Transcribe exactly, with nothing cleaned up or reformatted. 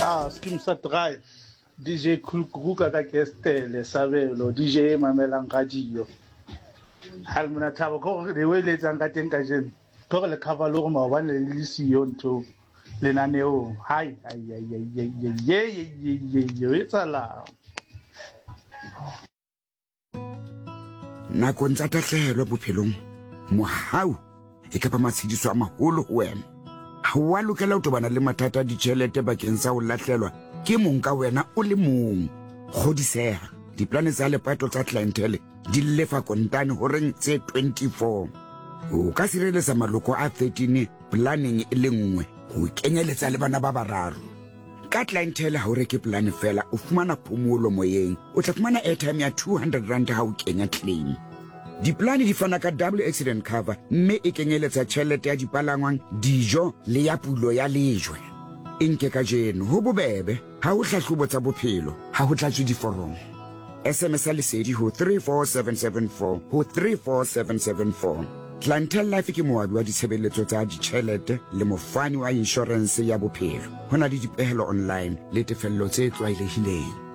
Ah, Skim sa drive. D J Kulukuka ka kestele sabelo D J mamelang radio. Hal mona thabo ko re wele tsang ka teng ka jeno. Ko le cover lo ma ba le le siyo ntho. Le naneo. Hai ai ai ai ai ai ai ai etsala. Nakong tsa tatlhelo bophelong mohau e ka ba matshidiso a maholo ho wena. Ha wa lokela ho tobana le mathata a ditjhelete bakeng sa ho lahlelwa ke mong ka wena o le mong. Kgodiseha diplane tsa lepato tsa clientele di lefa kontane horeng tse twenty-four. O ka sireletsa maloko a thirteen planning e le nngwe ho kenyeletsa le bana ba bararo. Ka clientele ha o reke plan fela o fumana phomolo moyeng, o tla fumana airtime ya two hundred rand ha o kenya claim. Diplane di fana ka double accident cover mme e kenyeletsa tjhelete ya dipalangwang, dijo le ya pulo ya lejwe. E nke ka jeno ho bobebe ha o hlahlobo tsa bophelo ha ho tlatswe diforomo. S M S lesedi ho three four seven seven four ho three four seven seven four. Clientele Life ke moabi wa ditshebeletso tsa ditjhelete le mofani wa insurance ya bophelo. Hona le dipehelo online le tefello tse tlwaelehileng.